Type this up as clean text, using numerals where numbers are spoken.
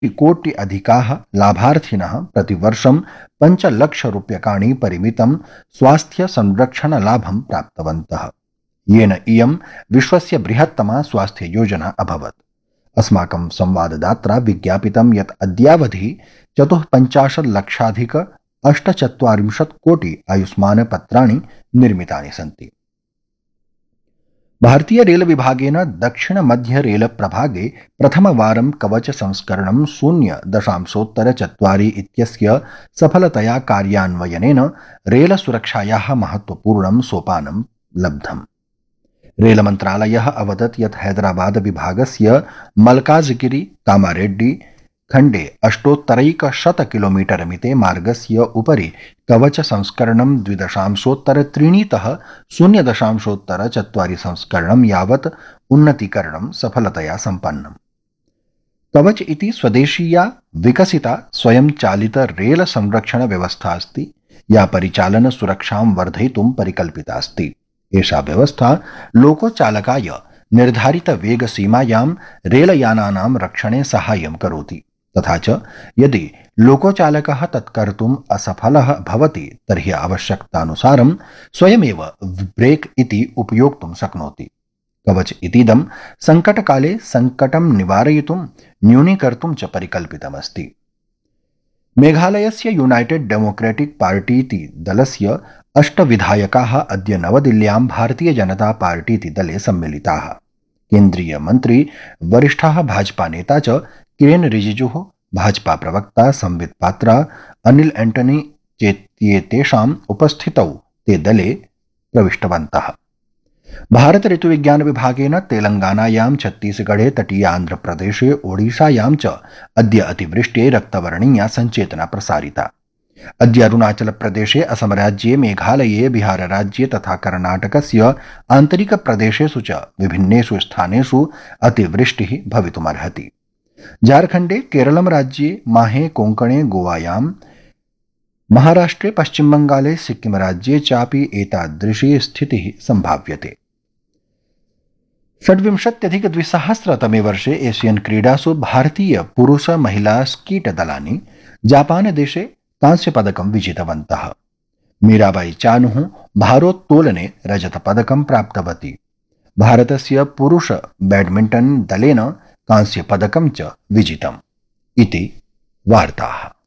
कोटि अधिकाः लाभार्थिनः प्रतिवर्षं 5 लक्षरूप्यकाणि परिमितं स्वास्थ्य संरक्षण लाभं प्राप्तवन्तः, येन इयं विश्वस्य बृहत्तमा स्वास्थ्य योजना अभवत्। अस्माकं संवाददात्रा विज्ञापितं यत् अद्यावधि 54 लक्षाधिक 48 कोटि आयुष्मान पत्राणि निर्मितानि सन्ति। भारतीय रेल विभागेन दक्षिण मध्य रेल प्रभागे प्रथमवारं कवच संस्करणं 0.4 इत्यस्य सफलतया कार्यान्वयनेन रेल सुरक्षायाः महत्वपूर्णं सोपानं लब्धम्। रेल मन्त्रालयः अवदत् यत् हैदराबाद विभागस्य मल्काजगिरी कामारेड्डी खण्डे 8.1 किलोमीटर मिते मार्गस्य उपरि कवच संस्करणं 2.3 तः 0.4 संस्करणं यावत् उन्नतीकरणं सफलतया सम्पन्नम्। कवच इति स्वदेशीया विकसिता स्वयंचालित रेल संरक्षण व्यवस्था अस्ति, या परिचालन सुरक्षां वर्धयितुं परिकल्पिता अस्ति। एषा व्यवस्था लोकोचालकाय निर्धारित वेग सीमायां रेलयानानां रक्षणे साहाय्यं करोति, तथा च यदि लोकोचालकः तत्कर्तुम् असफलः भवति तर्हि आवश्यकतानुसारं स्वयमेव ब्रेक इति उपयोक्तुं शक्नोति। कवच इतीदं संकटकाले संकटं निवारयितुं न्यूनीकर्तुं च परिकल्पितमस्ति। मेघालयस्य यूनाइटेड डेमोक्रेटिक पार्टी इति दलस्य 8 विधायकाः अद्य नवदिल्ल्यां भारतीय जनता पार्टी इति दले सम्मिलिताः। केन्द्रीय मन्त्री वरिष्ठः भाजपा नेता च किरेन रिजिजुः, भाजपा प्रवक्ता संबित पात्रा, अनिल एंटनी चेत्येतेषाम् उपस्थितौ ते दले प्रविष्टवन्तः। भारत ऋतुविज्ञान विभागेन तेलंगानायां, छत्तीसगढ़े, तटीय आंध्रप्रदेशे, ओडिशायां च अद्य अतिवृष्ट्यै रक्तवर्णीया संचेतना प्रसारिता। अद्य अरुणाचल प्रदेशे, असम राज्ये, मेघालये, बिहार राज्ये तथा कर्णाटकस्य आन्तरिक प्रदेशेषु च विभिन्नेषु स्थानेषु अतिवृष्टिः भवितुमर्हति। झारखण्डे, केरलं राज्ये, माहे, कोङ्कणे, गोवायां, महाराष्ट्रे, पश्चिम बंगाले, सिक्किम राज्ये चापि एतादृशी स्थितिः सम्भाव्यते। 26-2000 वर्षे एशियन क्रीडासु भारतीय पुरुष महिला स्कीट दलानि जापान देशे कांस्यपदकं विजितवन्तः। मीराबाई चानुः भारोत्तोलने रजतपदकं प्राप्तवती। भारतस्य पुरुष बैडमिण्टन दलेन कांस्यपदकं च विजितम्। इति वार्ताः।